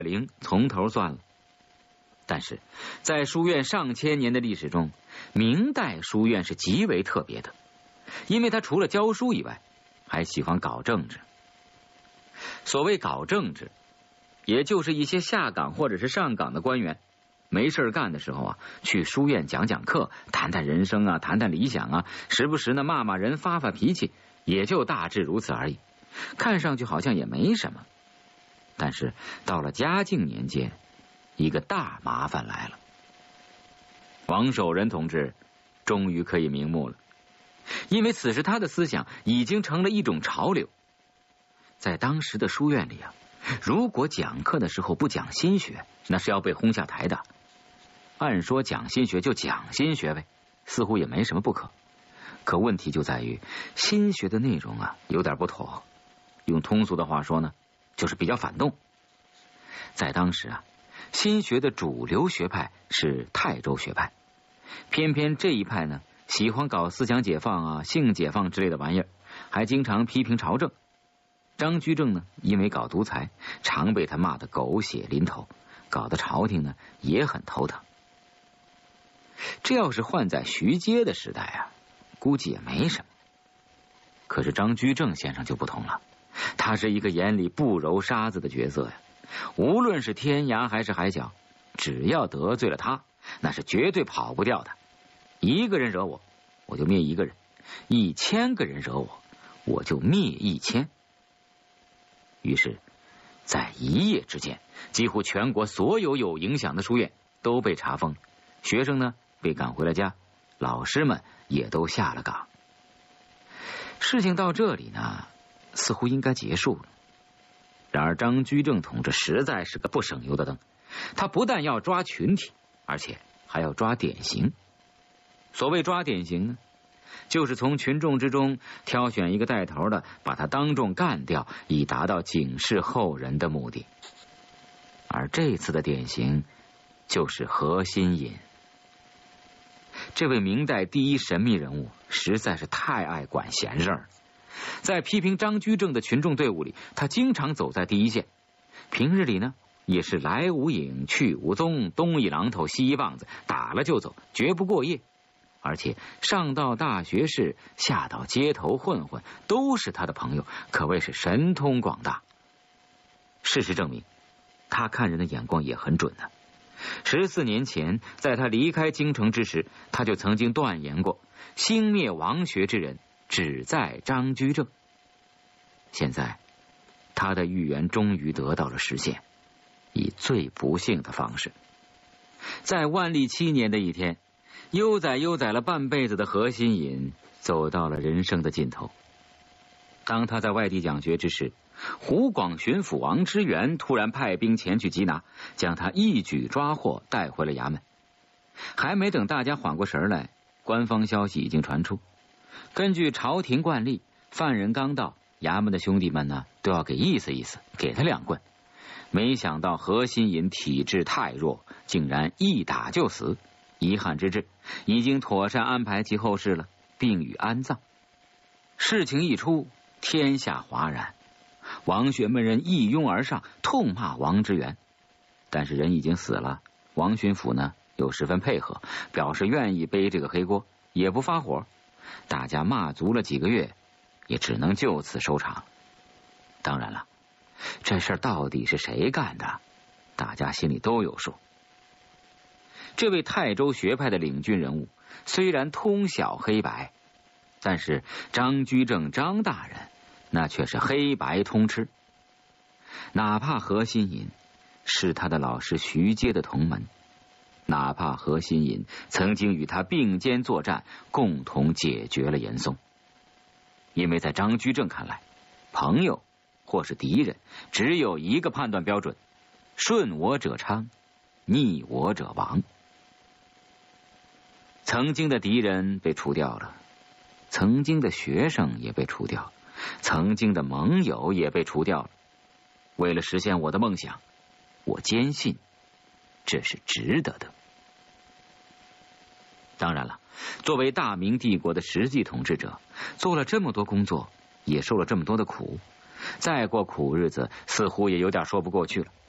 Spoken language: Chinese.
零从头算了。但是在书院上千年的历史中，明代书院是极为特别的，因为他除了教书以外，还喜欢搞政治。所谓搞政治，也就是一些下岗或者是上岗的官员，没事干的时候去书院讲讲课，谈谈人生谈谈理想时不时呢骂骂人，发发脾气，也就大致如此而已，看上去好像也没什么。但是到了嘉靖年间，一个大麻烦来了。王守仁同志终于可以瞑目了，因为此时他的思想已经成了一种潮流。在当时的书院里如果讲课的时候不讲心学，那是要被轰下台的。按说讲心学就讲心学呗，似乎也没什么不可。可问题就在于心学的内容有点不妥，用通俗的话说呢，就是比较反动。在当时心学的主流学派是泰州学派，偏偏这一派呢喜欢搞思想解放性解放之类的玩意儿，还经常批评朝政。张居正呢因为搞独裁，常被他骂得狗血淋头，搞得朝廷呢也很头疼。这要是换在徐阶的时代估计也没什么。可是张居正先生就不同了，他是一个眼里不揉沙子的角色无论是天涯还是海角，只要得罪了他，那是绝对跑不掉的。一个人惹我，我就灭一个人；1000个人惹我，我就灭1000。于是在一夜之间，几乎全国所有有影响的书院都被查封，学生呢被赶回了家，老师们也都下了岗。事情到这里呢，似乎应该结束了。然而张居正同志实在是个不省油的灯，他不但要抓群体，而且还要抓典型。所谓抓典型呢，就是从群众之中挑选一个带头的，把他当众干掉，以达到警示后人的目的。而这次的典型就是何心隐。这位明代第一神秘人物实在是太爱管闲事儿，在批评张居正的群众队伍里，他经常走在第一线。平日里呢，也是来无影去无踪，东一榔头西一棒子，打了就走，绝不过夜。而且上到大学士，下到街头混混，都是他的朋友，可谓是神通广大。事实证明，他看人的眼光也很准14年前，在他离开京城之时，他就曾经断言过，兴灭王学之人只在张居正。现在他的预言终于得到了实现，以最不幸的方式。在万历7年的一天，悠哉了半辈子的何心隐走到了人生的尽头。当他在外地讲学之时，湖广巡抚王之元突然派兵前去缉拿，将他一举抓获，带回了衙门。还没等大家缓过神来，官方消息已经传出，根据朝廷惯例，犯人刚到，衙门的兄弟们呢都要给意思意思，给他2棍。没想到何心隐体质太弱，竟然一打就死。遗憾之至，已经妥善安排其后事了，并予安葬。事情一出，天下哗然，王学门人一拥而上，痛骂王之元。但是人已经死了，王巡抚呢又十分配合，表示愿意背这个黑锅，也不发火。大家骂足了几个月，也只能就此收场。当然了，这事儿到底是谁干的，大家心里都有数。这位泰州学派的领军人物虽然通晓黑白，但是张居正张大人那却是黑白通吃。哪怕何心隐是他的老师徐阶的同门，哪怕何心隐曾经与他并肩作战，共同解决了严嵩。因为在张居正看来，朋友或是敌人只有一个判断标准：顺我者昌，逆我者亡。曾经的敌人被除掉了，曾经的学生也被除掉，曾经的盟友也被除掉了。为了实现我的梦想，我坚信这是值得的。当然了，作为大明帝国的实际统治者，做了这么多工作，也受了这么多的苦，再过苦日子似乎也有点说不过去了。